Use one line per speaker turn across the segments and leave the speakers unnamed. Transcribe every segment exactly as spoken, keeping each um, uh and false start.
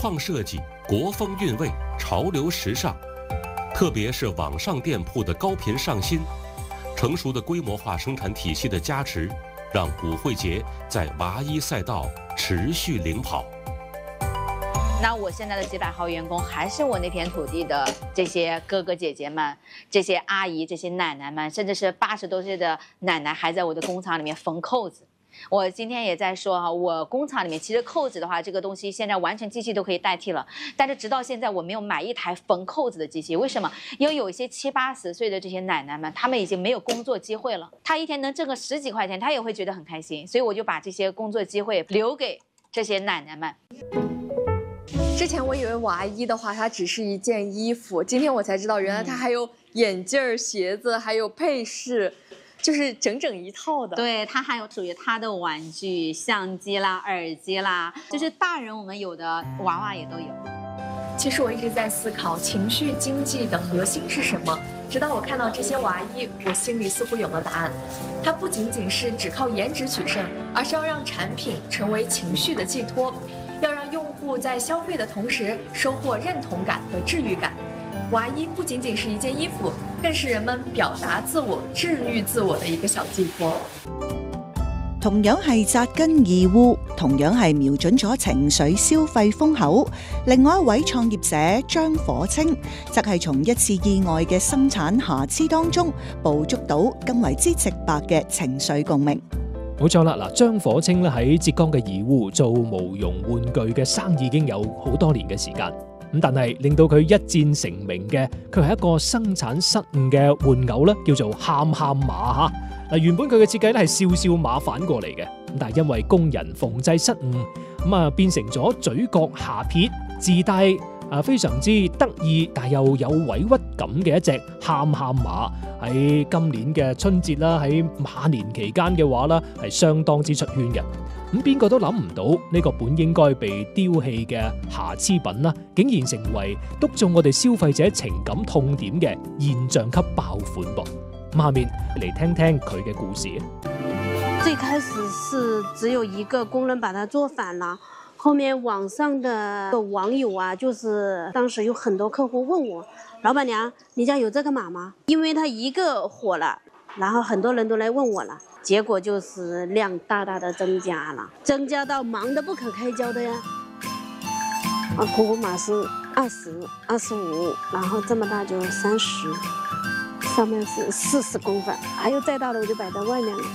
创设计、国风韵味、潮流时尚，特别是网上店铺的高频上新，成熟的规模化生产体系的加持，让古汇节在娃衣赛道持续领跑。
那我现在的几百号员工，还是我那片土地的这些哥哥姐姐们、这些阿姨、这些奶奶们，甚至是八十多岁的奶奶，还在我的工厂里面缝扣子。我今天也在说哈，我工厂里面其实扣子的话，这个东西现在完全机器都可以代替了，但是直到现在我没有买一台缝扣子的机器。为什么？因为有一些七八十岁的这些奶奶们，她们已经没有工作机会了，她一天能挣个十几块钱，她也会觉得很开心，所以我就把这些工作机会留给这些奶奶们。
之前我以为娃衣的话，它只是一件衣服，今天我才知道，原来它还有眼镜儿、鞋子，还有配饰，就是整整一套的。
对，它还有属于它的玩具，相机啦、耳机啦，就是大人我们有的，娃娃也都有。
其实我一直在思考，情绪经济的核心是什么？直到我看到这些娃衣，我心里似乎有了答案。它不仅仅是只靠颜值取胜，而是要让产品成为情绪的寄托。要让用户在消费的同时收获认同感和治愈感。娃衣不仅仅是一件衣服，更是人們表達自我、治愈自我的一個小寄託。
同樣係紮根義烏，同樣係瞄準咗情緒消費風口。另外一位創業者張火清，則係從一次意外嘅生產瑕疵當中，捕捉到更為之直白嘅情緒共鳴。
冇錯啦，嗱，張火清咧喺浙江嘅義烏做毛絨玩具嘅生意已經有好多年嘅時間，咁但係令到佢一戰成名嘅，佢係一個生產失誤嘅玩偶咧，叫做喊喊馬嚇。嗱，原本佢嘅設計咧係笑笑馬反過嚟嘅，咁但係因為工人縫製失誤，咁啊變成咗嘴角下撇，自帶啊非常之得意，但又有委屈感嘅一隻喊喊馬。喺今年嘅春節啦，喺馬年期間嘅話啦，係相當之出圈嘅。咁邊個都諗唔到呢個本應該被丟棄嘅瑕疵品啦，竟然成為篤中我哋消費者情感痛點嘅現象級爆款噃。咁下面嚟聽聽佢嘅故事。
最開始是只有一個工人把它做反了。後面網上的網友啊，就是當時有很多客戶問我，老闆娘，你家有這個碼嗎？因為它一個火了，然後很多人都來問我了，結果就是量大大的增加了，增加到忙得不可開交的呀。啊，苦苦碼是二十、二十五，然後這麼大就三十，上面是四十公分，還有再大的我就擺在外面了。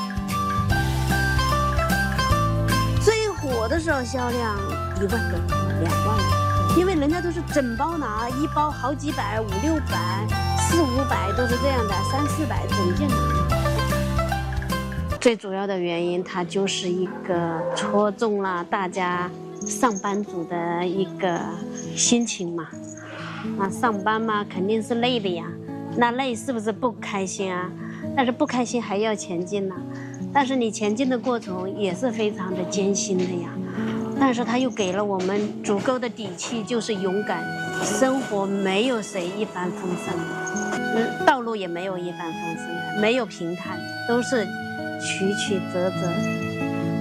火的時候銷量一萬個，兩萬個，因為人家都是整包拿，一包好幾百，五六百，四五百都是這樣的，三四百整件拿。最主要的原因，它就是一個戳中了大家上班族的一個心情嘛。啊，上班嘛肯定是累的呀，那累是不是不開心啊？但是不開心還要前進呢。但是你前進的過程也是非常的艱辛的呀，但是他又給了我們足夠的底氣，就是勇敢。生活沒有誰一帆風順的，道路也沒有一帆風順的，沒有平坦，都是曲曲折折。